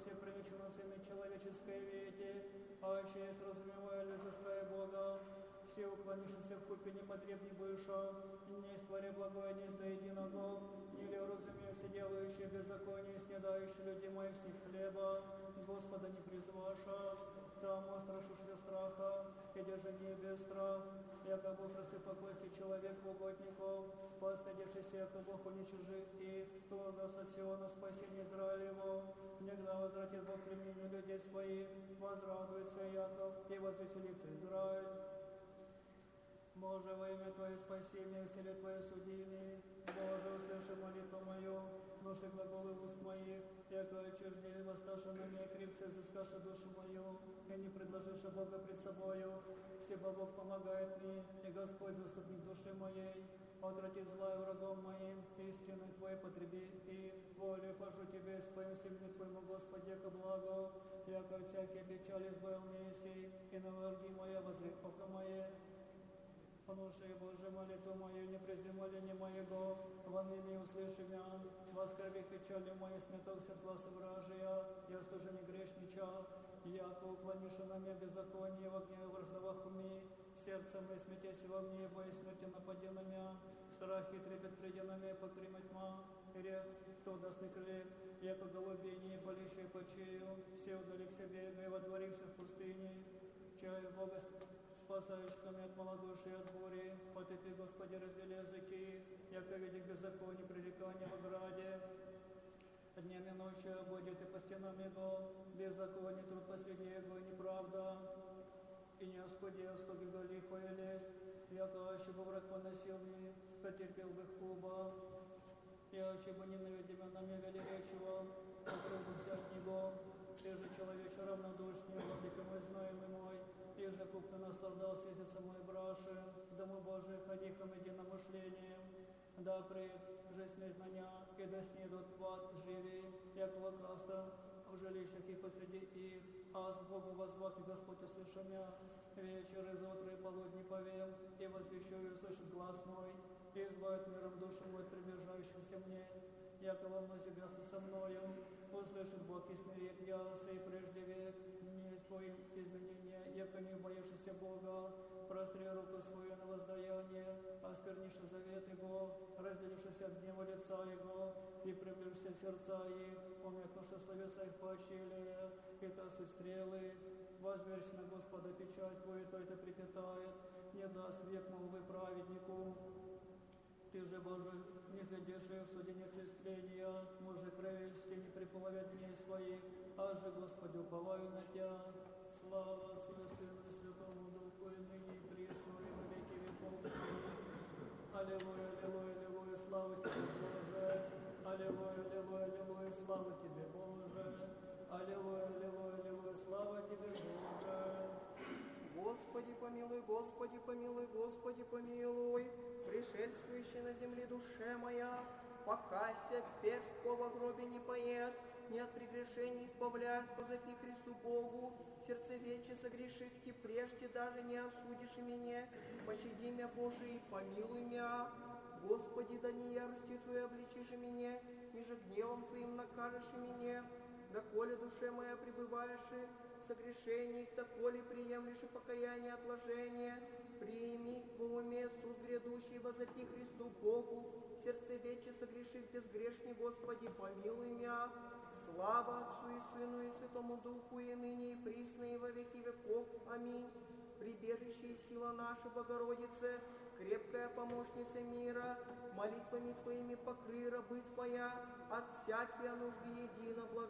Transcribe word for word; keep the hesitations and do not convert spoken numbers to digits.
все приничено Сыне человеческой веке, аще сразумевая лизыская Бога, все уклонившиеся в купе непотребни быша, не истворя благое не до единого, или разумея все делающие беззаконие, снедающие людей моих с них хлеба, Господа не призваша, там острашишь для страха, идя же не без страх, яко Бог рассыпа кости человек угодников, постыдившийся, яко Бог уничижит и то глаз от Сиона спасение Израилево, негда возвратит Бог племени людей своих, возрадуется Яков и возвеселится Израиль. Боже, во имя Твое спаси меня, усили Твое судили. Боже, услыши молитву мою, души глаголы уст моих, яко отчужди воссташа на меня, крепце взыскаша душу мою, и не предложишь Бога пред собою. Себо Бог помогает мне, и Господь заступник души моей, отвратит зла врагом моим, истину Твою потреби, и волю пожу Тебе, споем семени Твоему, Господи, яко благо, яко всякие печали избавил меня сей, и на враги моя возри око мое. Понуши, Боже, молитву мою, не презри моление моего, воными услыши меня, воскорби печали мои, сметался глаз вражия, я служу не грешнича, яко уклонишь на меня беззаконие, в огне враждовах уми, сердце мое смятясь во мне, боясь смерти напади на меня, страх и трепет приди на меня, покрима тьма, и рек, кто даст мне крылья, яко голубение, болящее почею, все удали к себе, и водворился в пустыне, чаю Бога спасаешь ко от малодушия от бури, потопи, Господи, раздели языки, яко видик беззаконие, пререкания в ограде. Днями ночью будет и по стенам его, беззаконие, труд последний его, и неправда, и не оскудел, стоги до лихо и лесть, яко аще бы враг поносил мне, потерпел бы хуба, и аще бы ненавидимо на меня велеречивал, отрубился от него. Ты же, человече, равнодушнее, владыка мой, знаемый мой, и же купно наслаждался из-за самой браши, дому Божий, ходихом единомышлением, да пред же смерть меня, и да снидут в ад живи, як лукавство в жилищах их посреди их, аз Богу возвах, и Господь услышал меня, вечер и завтра и полудни повем, и возвещу и услышит глаз мой, и избавит миром душу мой от приближающихся мне, яко во мнозе бяха со мною, услышит Бог и смирит ясы, и прежде век, не испоим изменения, яко не боявшийся Бога, простри руку свою на воздаяние, осквернишь завет Его, разделившись от гнева лица Его, и приближишься сердца их, умекнувши словеса их поощрили, и та суть стрелы, возверься на Господа печать Твою, то это припитает, не даст век молвы праведнику. Ты же, Боже, не следишь в суде неотчисления, мужи правительстве не приполовят дней своих, а же, Господи, уповаю на Тебя. Слава Отцу и Сыну и Святому Духу, и ныне и присно, и во веки веков. Аллилуйя, аллилуйя, аллилуйя, слава Тебе, Боже. Аллилуйя, аллилуйя, аллилуйя, слава Тебе, Боже. Аллилуйя, аллилуйя, аллилуйя, слава Тебе, Боже. Господи помилуй, Господи помилуй, Господи помилуй, пришельствующий на земле душе моя, покайся, перст во гробе не поет, не от прегрешений избавляет, позапи Христу Богу, сердцевече согреших ти прежде даже не осудишь и меня, пощади меня, Боже, и помилуй меня. Господи, да не яростью Твоей обличишь и меня, ниже гневом Твоим накажешь и меня, доколе душе моя пребываешь и согрешений, доколе приемлешь и покаяние отложения, прими в уме суд грядущий, возопи Христу Богу, сердцевече согреших безгрешный, Господи, помилуй меня. Слава Отцу и Сыну и Святому Духу, и ныне и присно и во веки веков. Аминь. Прибежище и сила наша, Богородице, крепкая помощница мира, молитвами Твоими покрый рабы Твоя, от всякие нужды едино благо.